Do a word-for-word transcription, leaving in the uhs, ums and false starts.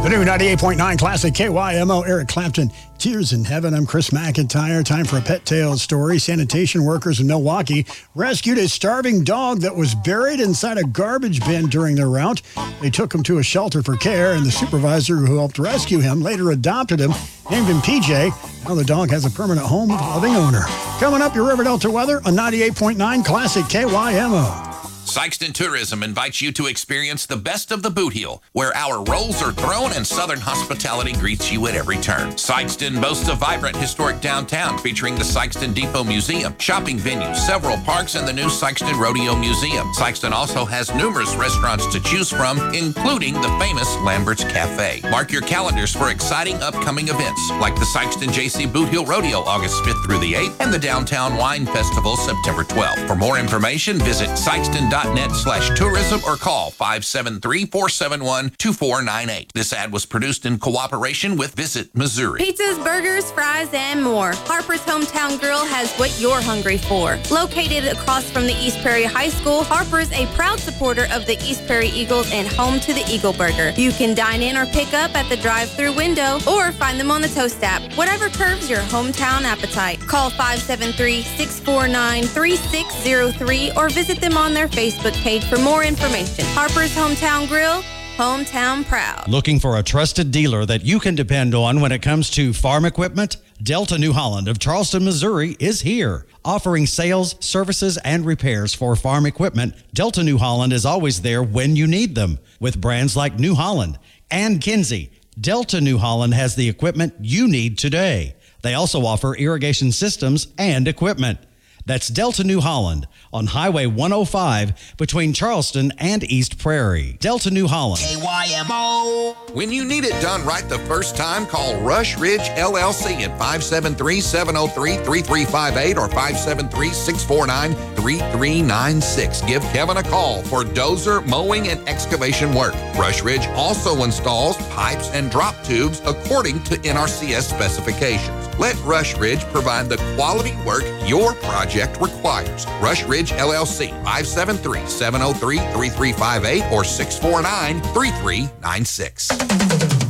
The new ninety-eight point nine Classic K Y M O, Eric Clapton, Tears in Heaven. I'm Chris McIntyre. Time for a Pet Tales story. Sanitation workers in Milwaukee rescued a starving dog that was buried inside a garbage bin during their route. They took him to a shelter for care, and the supervisor who helped rescue him later adopted him, named him P J. Now the dog has a permanent home with a loving owner. Coming up, your River Delta weather on ninety-eight point nine Classic K Y M O. Sikeston Tourism invites you to experience the best of the Boot Heel, where our rolls are thrown and Southern hospitality greets you at every turn. Sikeston boasts a vibrant historic downtown featuring the Sikeston Depot Museum, shopping venues, several parks, and the new Sikeston Rodeo Museum. Sikeston also has numerous restaurants to choose from, including the famous Lambert's Cafe. Mark your calendars for exciting upcoming events like the Sikeston J C Boot Heel Rodeo August fifth through the eighth and the Downtown Wine Festival September twelfth. For more information, visit Sikeston dot net slash tourism or call five seven three, four seven one, two four nine eight. This ad was produced in cooperation with Visit Missouri. Pizzas, burgers, fries, and more. Harper's Hometown Grill has what you're hungry for. Located across from the East Prairie High School, Harper's a proud supporter of the East Prairie Eagles and home to the Eagle Burger. You can dine in or pick up at the drive-thru window or find them on the Toast app. Whatever curves your hometown appetite. Call five seven three, six four nine, three six zero three or visit them on their Facebook page for more information. Harper's Hometown Grill, hometown proud. Looking for a trusted dealer that you can depend on when it comes to farm equipment? Delta New Holland of Charleston, Missouri is here. Offering sales, services, and repairs for farm equipment, Delta New Holland is always there when you need them. With brands like New Holland and Kinsey, Delta New Holland has the equipment you need today. They also offer irrigation systems and equipment. That's Delta New Holland on Highway one oh five between Charleston and East Prairie. Delta New Holland. K Y M O. When you need it done right the first time, call Rush Ridge L L C at five seven three, seven oh three, three three five eight or five seven three, six four nine, three three nine six. Give Kevin a call for dozer, mowing, and excavation work. Rush Ridge also installs pipes and drop tubes according to N R C S specifications. Let Rush Ridge provide the quality work your project requires. Rush Ridge L L C, five seven three, seven oh three, three three five eight or six four nine, three three nine six.